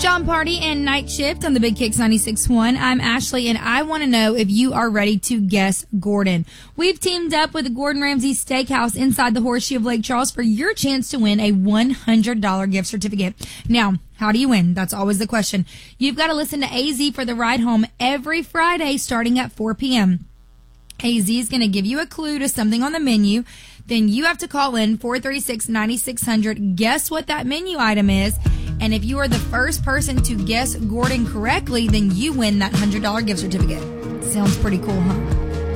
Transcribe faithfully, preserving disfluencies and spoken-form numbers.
John Party and Night Shift on the Big Kicks ninety-six point one. I'm Ashley, and I want to know if you are ready to guess Gordon. We've teamed up with the Gordon Ramsay Steakhouse inside the Horseshoe of Lake Charles for your chance to win a one hundred dollars gift certificate. Now, how do you win? That's always the question. You've got to listen to A Z for the ride home every Friday starting at four p.m. A Z is going to give you a clue to something on the menu. Then you have to call in four three six, nine six zero zero, guess what that menu item is, and if you are the first person to guess Gordon correctly, then you win that one hundred dollars gift certificate. Sounds pretty cool, huh?